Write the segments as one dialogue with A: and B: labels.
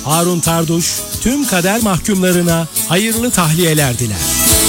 A: Harun Tarduş tüm kader mahkumlarına hayırlı tahliyeler diler.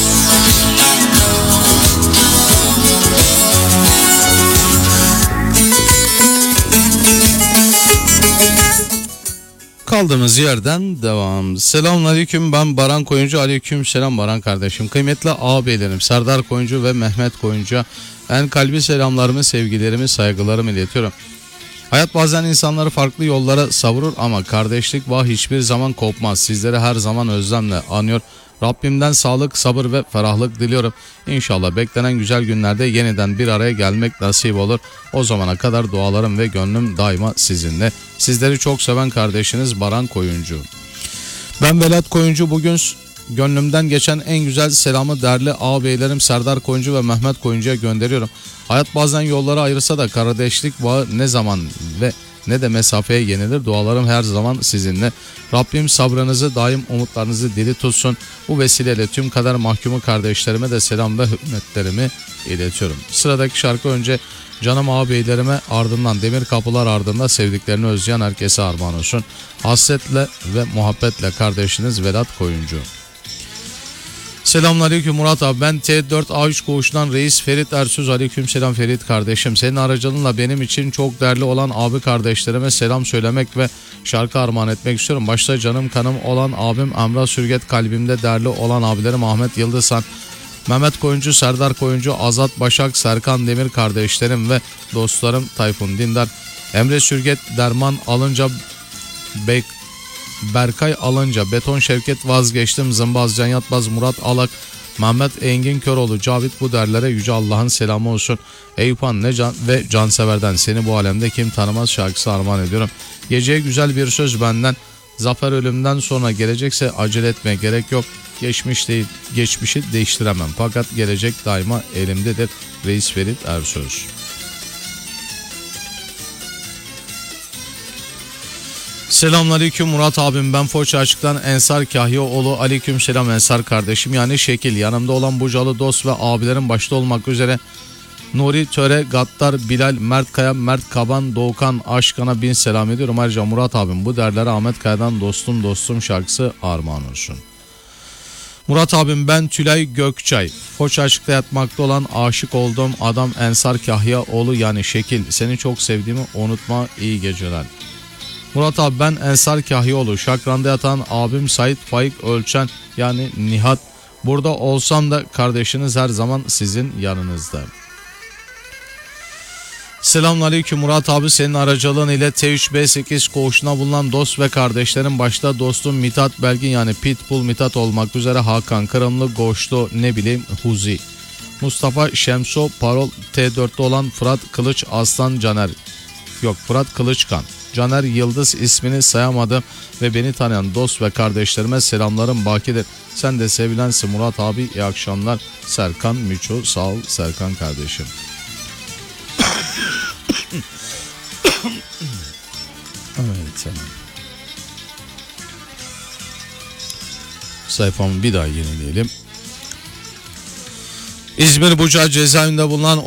B: Kaldığımız yerden devam. Selamünaleyküm, ben Baran Koyuncu. Aleyküm selam Baran kardeşim. Kıymetli ağabeylerim Serdar Koyuncu ve Mehmet Koyuncu, en kalbi selamlarımı, sevgilerimi, saygılarımı iletiyorum. Hayat bazen insanları farklı yollara savurur ama kardeşlik bağı hiçbir zaman kopmaz. Sizleri her zaman özlemle anıyor. Rabbimden sağlık, sabır ve ferahlık diliyorum. İnşallah beklenen güzel günlerde yeniden bir araya gelmek nasip olur. O zamana kadar dualarım ve gönlüm daima sizinle. Sizleri çok seven kardeşiniz Baran Koyuncu. Ben Velat Koyuncu. Bugün gönlümden geçen en güzel selamı değerli ağabeylerim Serdar Koyuncu ve Mehmet Koyuncu'ya gönderiyorum. Hayat bazen yolları ayırsa da kardeşlik bağı ne zaman ve ne de mesafeye yenilir. Dualarım her zaman sizinle. Rabbim sabrınızı, daim umutlarınızı diri tutsun. Bu vesileyle tüm kader mahkumu kardeşlerime de selam ve hürmetlerimi iletiyorum. Sıradaki şarkı önce canım ağabeylerime, ardından demir kapılar ardında sevdiklerini özleyen herkese armağan olsun. Hasretle ve muhabbetle kardeşiniz Vedat Koyuncu. Selamünaleyküm Murat abi, ben T4A3 koğuşundan Reis Ferit Ersöz. Aleykümselam Ferit kardeşim. Senin aracılığınla benim için çok değerli olan abi kardeşlerime selam söylemek ve şarkı armağan etmek istiyorum. Başta canım kanım olan abim Emrah Sürget, kalbimde değerli olan abilerim Ahmet Yıldızhan, Mehmet Koyuncu, Serdar Koyuncu, Azat Başak, Serkan Demir kardeşlerim ve dostlarım Tayfun Dindar, Emre Sürget, Derman alınca Berkay alınca, Beton Şevket vazgeçtim, Zımbaz Can Yatmaz, Murat Alak, Mehmet Engin Köroğlu, Cavit bu derlere yüce Allah'ın selamı olsun. Eyüphan Necan ve Cansever'den Seni Bu Alemde Kim Tanımaz şarkısı armağan ediyorum. Geceye güzel bir söz benden. Zafer ölümden sonra gelecekse acele etme, gerek yok. Geçmişi değiştiremem fakat gelecek daima elimdedir. Reis Ferit Ersöz. Selamünaleyküm Murat abim, ben Foça Açık'tan Ensar Kahyaoğlu. Aleykümselam Ensar kardeşim, yani şekil. Yanımda olan Bucalı dost ve abilerin başta olmak üzere Nuri Töre, Gattar, Bilal, Mert Kaya, Mert Kaban, Doğukan, Aşkan'a bin selam ediyorum. Ayrıca Murat abim bu derlere Ahmet Kaya'dan dostum şarkısı armağan olsun. Murat abim, ben Tülay Gökçay. Foça Açık'ta yatmakta olan aşık olduğum adam Ensar Kahyaoğlu, yani şekil. Seni çok sevdiğimi unutma, iyi geceler. Murat abi, ben Ensar Kahyaoğlu. Şakran'da yatan abim Sait Faik Ölçen, yani Nihat. Burada olsam da kardeşiniz her zaman sizin yanınızda. Selamünaleyküm Murat abi, senin aracılığın ile T3B8 koğuşuna bulunan dost ve kardeşlerim, başta dostum Mithat Belgin, yani Pitbull Mithat olmak üzere Hakan Kırımlı, Goşlu, Huzi, Mustafa Şemso, Parol, T4'te olan Fırat Kılıç Aslan Caner, Fırat Kılıçkan, Caner Yıldız, ismini sayamadım ve beni tanıyan dost ve kardeşlerime selamlarım bakidir. Sen de sevilensin Murat abi, iyi akşamlar. Serkan Müço, sağ ol Serkan kardeşim. Evet, tamam. Sayfamı bir daha yenileyelim. İzmir Buca cezaevinde bulunan